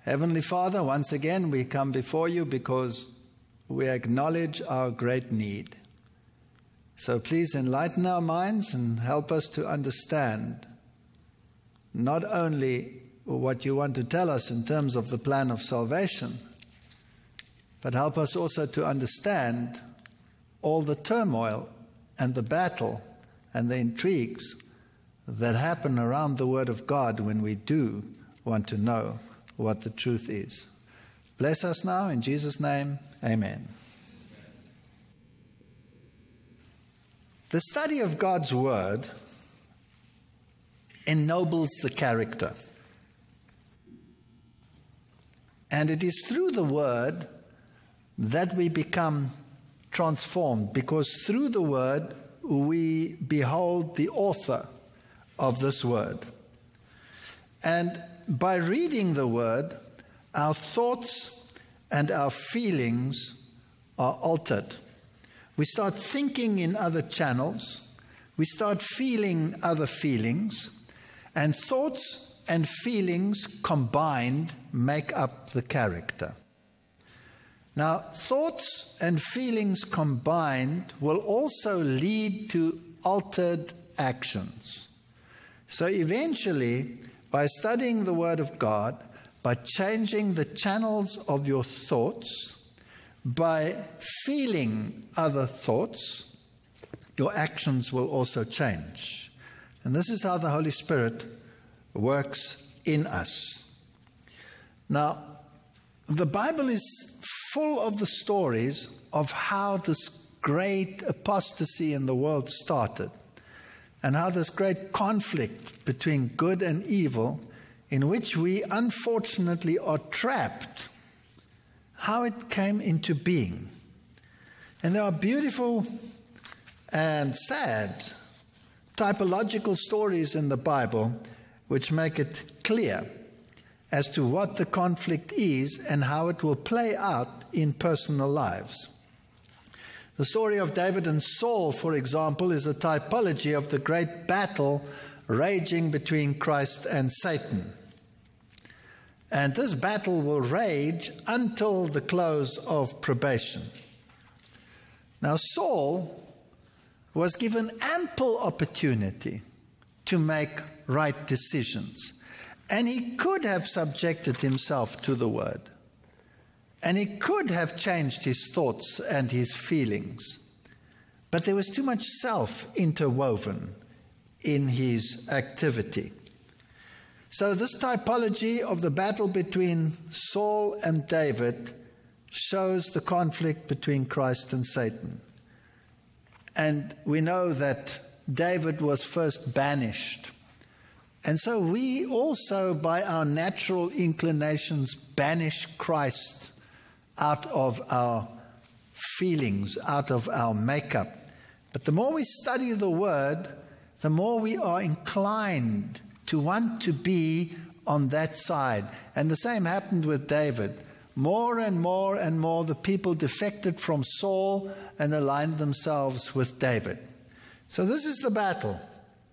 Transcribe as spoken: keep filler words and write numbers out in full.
Heavenly Father, once again we come before you because we acknowledge our great need. So please enlighten our minds and help us to understand not only what you want to tell us in terms of the plan of salvation, but help us also to understand all the turmoil and the battle and the intrigues that happen around the Word of God when we do want to know what the truth is. Bless us now in Jesus' name. Amen. The study of God's Word ennobles the character. And it is through the Word that we become transformed, because through the Word we behold the author of this Word. And by reading the Word, our thoughts and our feelings are altered. We start thinking in other channels. We start feeling other feelings. And thoughts and feelings combined make up the character. Now, thoughts and feelings combined will also lead to altered actions. So eventually, by studying the Word of God, by changing the channels of your thoughts, by feeling other thoughts, your actions will also change. And this is how the Holy Spirit works in us. Now, the Bible is full of the stories of how this great apostasy in the world started, and how this great conflict between good and evil, in which we unfortunately are trapped, how it came into being. And there are beautiful and sad typological stories in the Bible which make it clear as to what the conflict is and how it will play out in personal lives. The story of David and Saul, for example, is a typology of the great battle raging between Christ and Satan. And this battle will rage until the close of probation. Now, Saul was given ample opportunity to make right decisions. And he could have subjected himself to the Word. And he could have changed his thoughts and his feelings. But there was too much self interwoven in his activity. So this typology of the battle between Saul and David shows the conflict between Christ and Satan. And we know that David was first banished. And so we also, by our natural inclinations, banish Christ out of our feelings, out of our makeup. But the more we study the Word, the more we are inclined to want to be on that side. And the same happened with David. More and more and more the people defected from Saul and aligned themselves with David. So this is the battle.